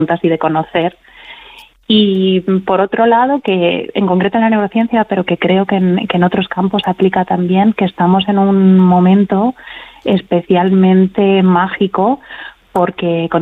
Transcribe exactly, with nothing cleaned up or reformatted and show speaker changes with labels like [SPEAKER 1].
[SPEAKER 1] y de conocer. Y por otro lado, que en concreto en la neurociencia, pero que creo que en, que en otros campos aplica también, que estamos en un momento especialmente mágico porque con